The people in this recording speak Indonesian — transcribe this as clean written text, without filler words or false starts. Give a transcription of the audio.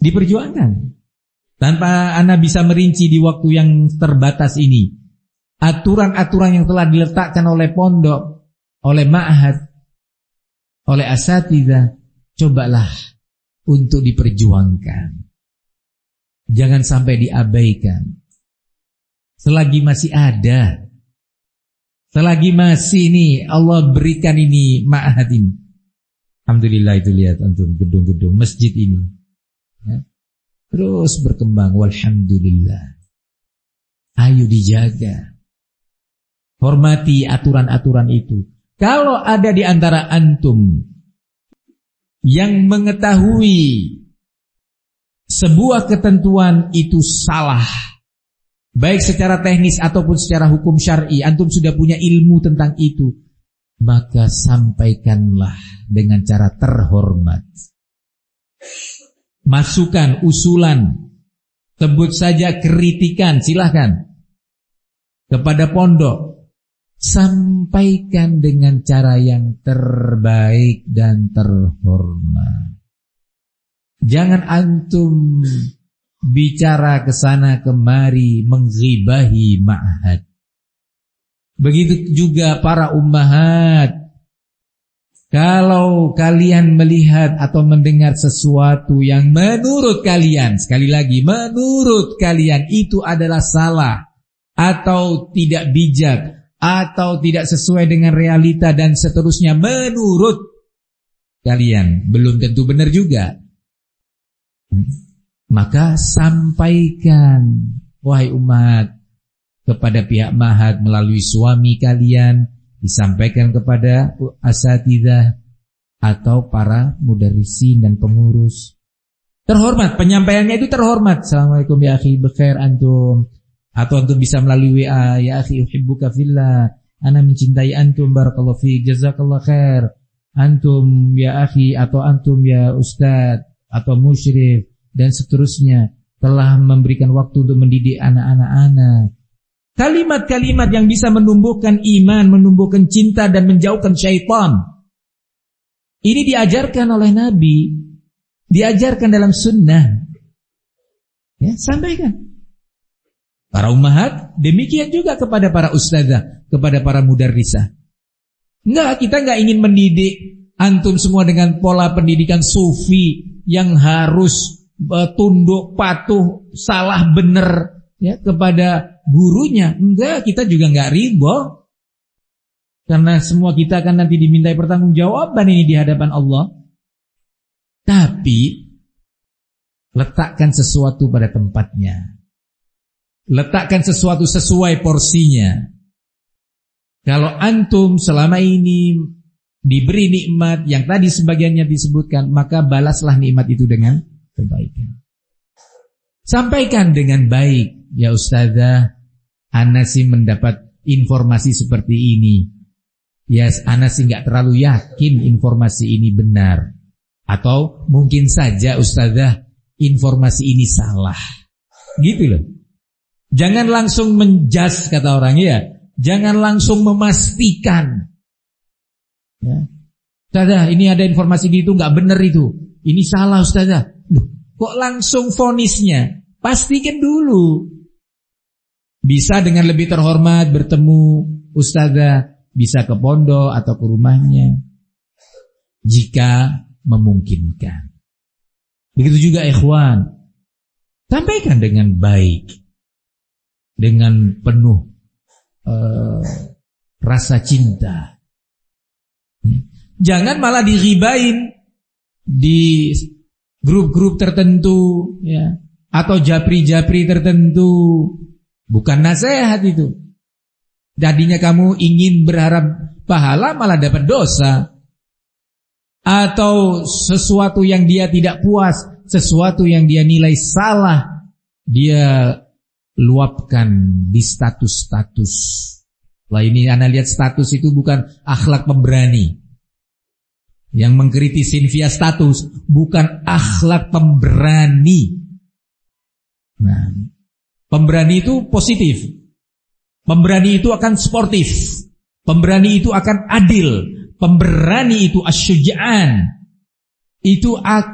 Diperjuangkan. Tanpa Anda bisa merinci di waktu yang terbatas ini, aturan-aturan yang telah diletakkan oleh pondok, oleh ma'had, oleh asatidzah, cobalah untuk diperjuangkan. Jangan sampai diabaikan. Selagi masih ada, selagi masih ini Allah berikan ini ma'had ini. Alhamdulillah, itu lihat antum gedung-gedung masjid ini, ya, terus berkembang. Walhamdulillah. Ayo dijaga, hormati aturan-aturan itu. Kalau ada di antara antum yang mengetahui sebuah ketentuan itu salah, baik secara teknis ataupun secara hukum syar'i, antum sudah punya ilmu tentang itu, maka sampaikanlah dengan cara terhormat. Masukan, usulan, sebut saja kritikan, silahkan kepada pondok, sampaikan dengan cara yang terbaik dan terhormat. Jangan antum bicara ke sana kemari mengghibahi ma'had. Begitu juga para ummahat. Kalau kalian melihat atau mendengar sesuatu yang menurut kalian, sekali lagi, menurut kalian itu adalah salah, atau tidak bijak, atau tidak sesuai dengan realita dan seterusnya, menurut kalian, belum tentu benar juga, maka sampaikan, wahai umat, kepada pihak ma'had melalui suami kalian, disampaikan kepada asatidzah atau para mudarrisin dan pengurus. Terhormat, penyampaiannya itu terhormat. Assalamualaikum ya akhi, bekhair antum. Atau antum bisa melalui WA, ya akhi uhibbuka fillah, ana mencintai antum, barakallahu fiik, jazakallah khair. Antum ya akhi, atau antum ya ustaz, atau musyrif, dan seterusnya, telah memberikan waktu untuk mendidik anak-anak ana. Kalimat-kalimat yang bisa menumbuhkan iman, menumbuhkan cinta dan menjauhkan syaitan. Ini diajarkan oleh Nabi, diajarkan dalam sunnah. Ya, sampaikan. Para ummahat, demikian juga kepada para ustazah, kepada para mudarrisah. Kita enggak ingin mendidik antum semua dengan pola pendidikan sufi yang harus tunduk patuh, salah benar, ya, kepada gurunya. Enggak, kita juga enggak riba. Karena semua kita akan nanti dimintai pertanggungjawaban ini di hadapan Allah. Tapi letakkan sesuatu pada tempatnya. Letakkan sesuatu sesuai porsinya. Kalau antum selama ini diberi nikmat yang tadi sebagiannya disebutkan, maka balaslah nikmat itu dengan kebaikan. Sampaikan dengan baik, ya ustazah, ana sih mendapat informasi seperti ini. Ya, ana sih enggak terlalu yakin informasi ini benar. Atau mungkin saja ustazah, informasi ini salah. Gitu loh. Jangan langsung menjudge, kata orang, ya. Jangan langsung memastikan. Ya. Ustazah, ini ada informasi gitu, enggak benar itu. Ini salah ustazah. Loh, kok langsung vonisnya? Pastikan dulu. Bisa dengan lebih terhormat bertemu ustazah, bisa ke pondok atau ke rumahnya, jika memungkinkan. Begitu juga ikhwan, sampaikan dengan baik, dengan penuh rasa cinta. Jangan malah diribain di grup-grup tertentu, ya, atau japri-japri tertentu. Bukan nasihat itu. Jadinya kamu ingin berharap pahala malah dapat dosa. Atau sesuatu yang dia tidak puas, sesuatu yang dia nilai salah, dia luapkan di status-status. Lah ini Anda lihat, status itu bukan akhlak pemberani. Yang mengkritisin via status bukan akhlak pemberani. Nah, pemberani itu positif. Pemberani itu akan sportif. Pemberani itu akan adil. Pemberani itu asyuja'an. Itu akan